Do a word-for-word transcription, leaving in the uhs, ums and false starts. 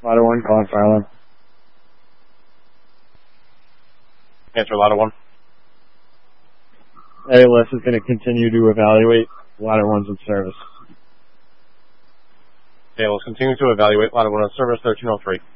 Ladder one, calling fire alarm. Answer ladder one. A L S is going to continue to evaluate ladder one's in service. A L S continue to evaluate ladder one in service, thirteen oh three.